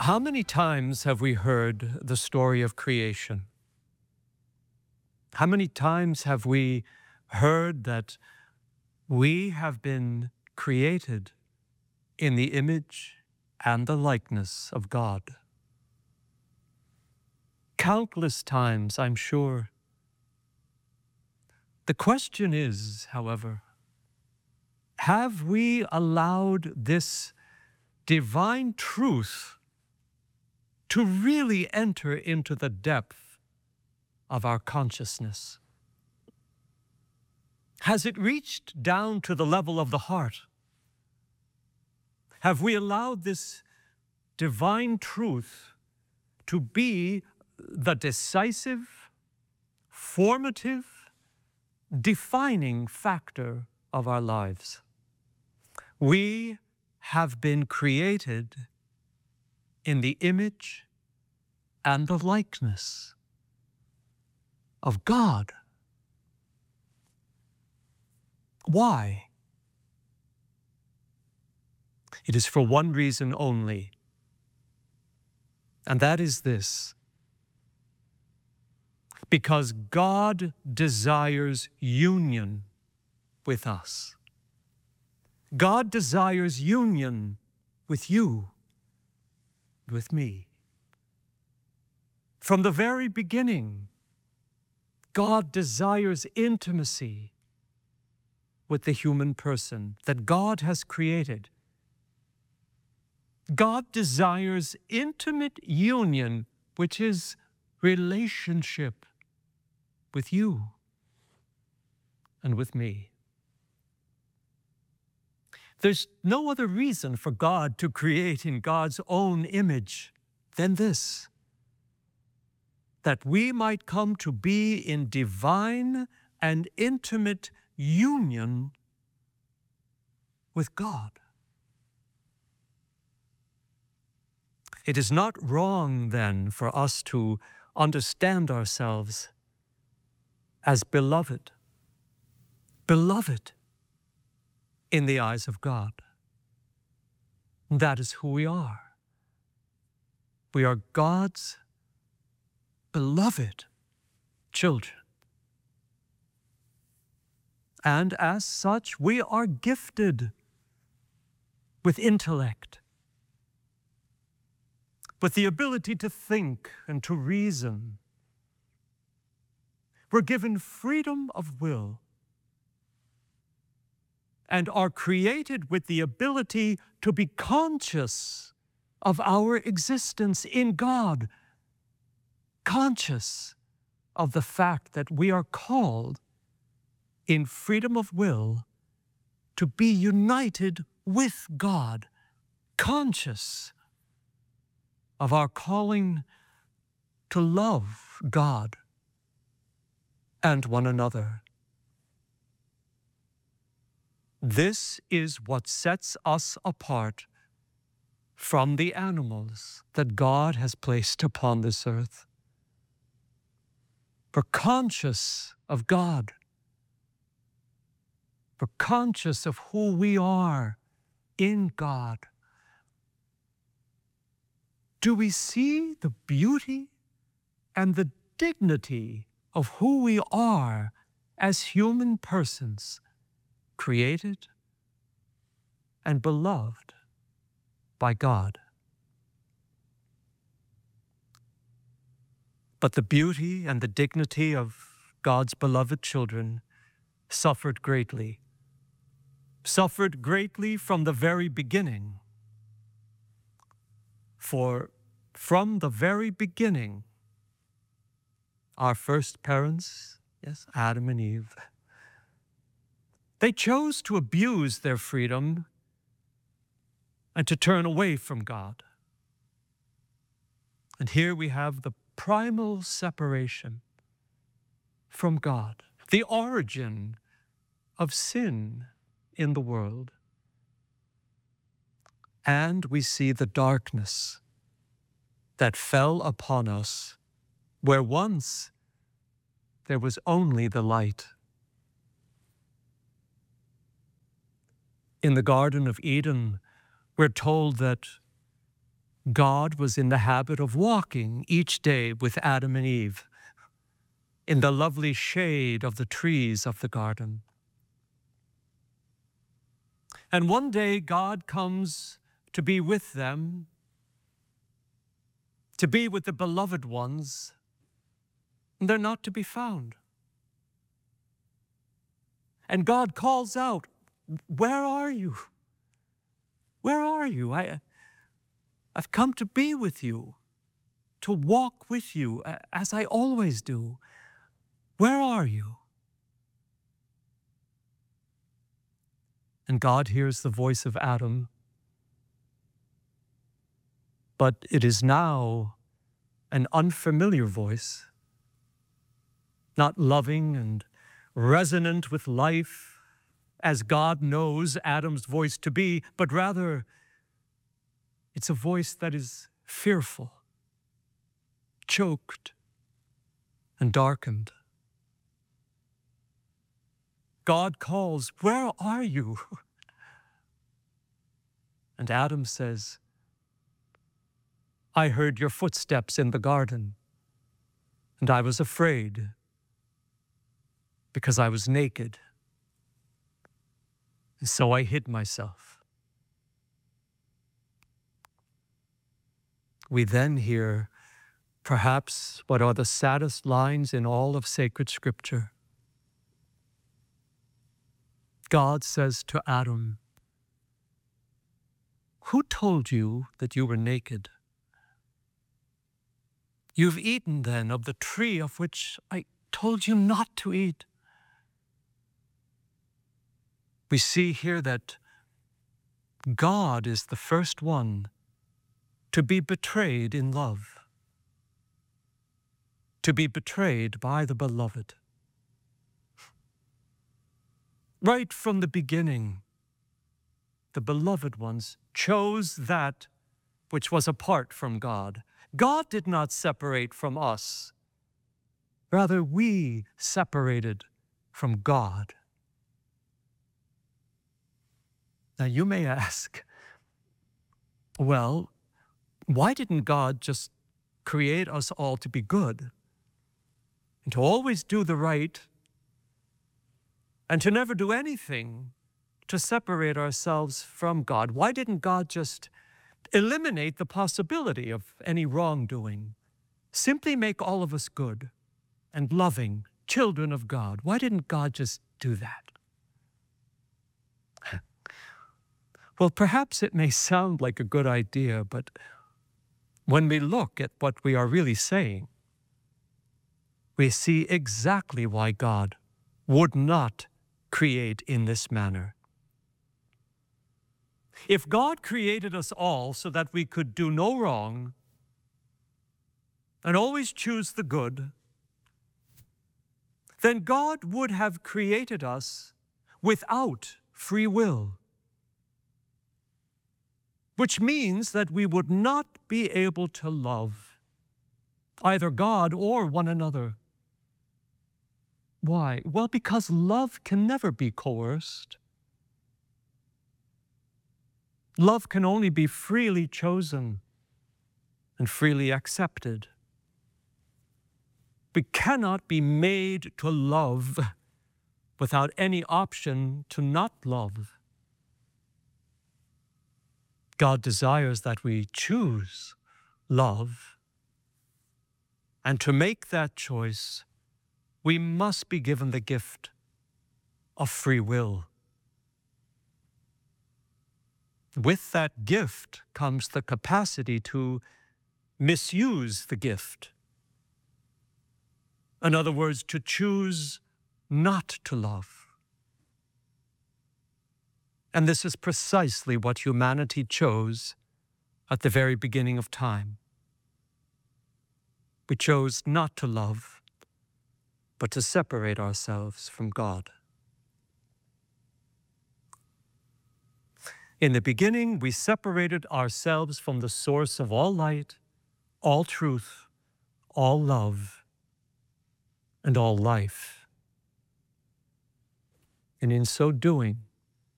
How many times have we heard the story of creation? How many times have we heard that we have been created in the image and the likeness of God? Countless times, I'm sure. The question is, however, have we allowed this divine truth to really enter into the depth of our consciousness? Has it reached down to the level of the heart? Have we allowed this divine truth to be the decisive, formative, defining factor of our lives? We have been created in the image and the likeness of God. Why? It is for one reason only, and that is this: because God desires union with us. God desires union with you, with me. From the very beginning, God desires intimacy with the human person that God has created. God desires intimate union, which is relationship with you and with me. There's no other reason for God to create in God's own image than this: that we might come to be in divine and intimate union with God. It is not wrong, then, for us to understand ourselves as beloved in the eyes of God. That is who we are. We are God's beloved children. And as such, we are gifted with intellect, with the ability to think and to reason. We're given freedom of will and are created with the ability to be conscious of our existence in God, conscious of the fact that we are called in freedom of will to be united with God, conscious of our calling to love God and one another. This is what sets us apart from the animals that God has placed upon this earth. We're conscious of God. We're conscious of who we are in God. Do we see the beauty and the dignity of who we are as human persons, created and beloved by God? But the beauty and the dignity of God's beloved children suffered greatly from the very beginning. For from the very beginning, our first parents, yes, Adam and Eve, they chose to abuse their freedom and to turn away from God. And here we have the primal separation from God, the origin of sin in the world. And we see the darkness that fell upon us where once there was only the light. In the Garden of Eden, we're told that God was in the habit of walking each day with Adam and Eve in the lovely shade of the trees of the garden. And one day God comes to be with them, to be with the beloved ones, and they're not to be found. And God calls out, "Where are you? Where are you? I've come to be with you, to walk with you, as I always do. Where are you?" And God hears the voice of Adam, but it is now an unfamiliar voice, not loving and resonant with life, as God knows Adam's voice to be, but rather it's a voice that is fearful, choked, and darkened. God calls, "Where are you?" And Adam says, "I heard your footsteps in the garden, and I was afraid because I was naked, and so I hid myself." We then hear perhaps what are the saddest lines in all of sacred scripture. God says to Adam, "Who told you that you were naked? You've eaten then of the tree of which I told you not to eat." We see here that God is the first one to be betrayed in love, to be betrayed by the beloved. Right from the beginning, the beloved ones chose that which was apart from God. God did not separate from us. Rather, we separated from God. Now you may ask, well, why didn't God just create us all to be good and to always do the right and to never do anything to separate ourselves from God? Why didn't God just eliminate the possibility of any wrongdoing? Simply make all of us good and loving children of God. Why didn't God just do that? Well, perhaps it may sound like a good idea, but when we look at what we are really saying, we see exactly why God would not create in this manner. If God created us all so that we could do no wrong and always choose the good, then God would have created us without free will, which means that we would not be able to love either God or one another. Why? Well, because love can never be coerced. Love can only be freely chosen and freely accepted. We cannot be made to love without any option to not love. God desires that we choose love, and to make that choice, we must be given the gift of free will. With that gift comes the capacity to misuse the gift. In other words, to choose not to love. And this is precisely what humanity chose at the very beginning of time. We chose not to love, but to separate ourselves from God. In the beginning, we separated ourselves from the source of all light, all truth, all love, and all life. And in so doing,